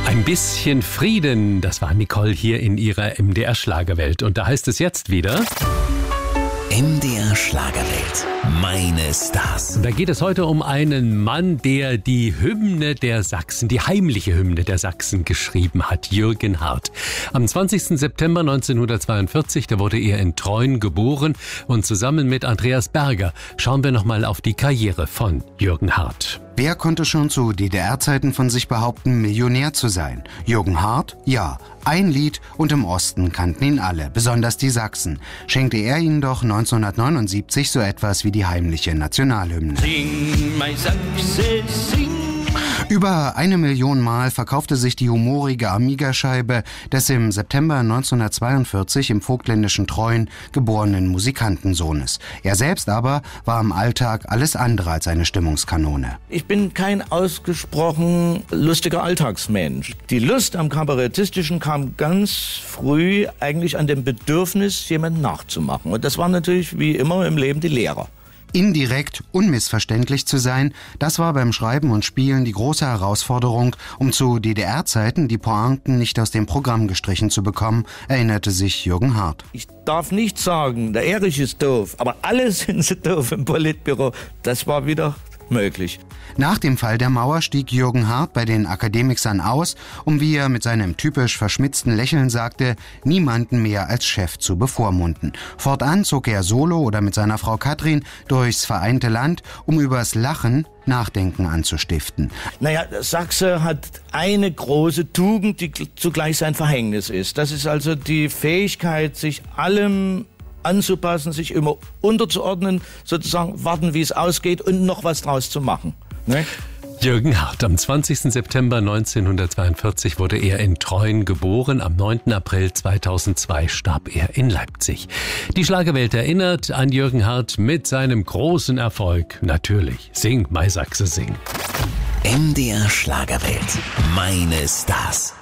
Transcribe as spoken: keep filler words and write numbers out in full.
Ein bisschen Frieden, das war Nicole hier in ihrer M D R-Schlagerwelt. Und da heißt es jetzt wieder... M D R Schlagerwelt. Meine Stars. Da geht es heute um einen Mann, der die Hymne der Sachsen, die heimliche Hymne der Sachsen geschrieben hat, Jürgen Hart. Am zwanzigsten September neunzehnhundertzweiundvierzig, da wurde er in Treuen geboren und zusammen mit Andreas Berger schauen wir nochmal auf die Karriere von Jürgen Hart. Wer konnte schon zu D D R-Zeiten von sich behaupten, Millionär zu sein? Jürgen Hart? Ja. Ein Lied und im Osten kannten ihn alle, besonders die Sachsen. Schenkte er ihnen doch neunzehnhundertneunundsiebzig so etwas wie die heimliche Nationalhymne. Sing, mein Sachse, sing. Über eine Million Mal verkaufte sich die humorige Amiga-Scheibe des im September neunzehnhundertzweiundvierzig im vogtländischen Treuen geborenen Musikantensohnes. Er selbst aber war im Alltag alles andere als eine Stimmungskanone. Ich bin kein ausgesprochen lustiger Alltagsmensch. Die Lust am Kabarettistischen kam ganz früh eigentlich an dem Bedürfnis, jemandem nachzumachen. Und das war natürlich wie immer im Leben die Lehrer. Indirekt unmissverständlich zu sein, das war beim Schreiben und Spielen die große Herausforderung, um zu D D R-Zeiten die Pointen nicht aus dem Programm gestrichen zu bekommen, erinnerte sich Jürgen Hart. Ich darf nicht sagen, der Erich ist doof, aber alle sind so doof im Politbüro. Das war wieder möglich. Nach dem Fall der Mauer stieg Jürgen Hart bei den Akademikern aus, um, wie er mit seinem typisch verschmitzten Lächeln sagte, niemanden mehr als Chef zu bevormunden. Fortan zog er solo oder mit seiner Frau Katrin durchs vereinte Land, um übers Lachen Nachdenken anzustiften. Naja, Sachse hat eine große Tugend, die zugleich sein Verhängnis ist. Das ist also die Fähigkeit, sich allem anzupassen, sich immer unterzuordnen, sozusagen warten, wie es ausgeht und noch was draus zu machen. Ne? Jürgen Hart, am zwanzigsten September neunzehnhundertzweiundvierzig wurde er in Treuen geboren. Am neunten April zweitausendzwei starb er in Leipzig. Die Schlagerwelt erinnert an Jürgen Hart mit seinem großen Erfolg. Natürlich, Sing, Mai Sachse, sing. M D R Schlagerwelt. Meine Stars.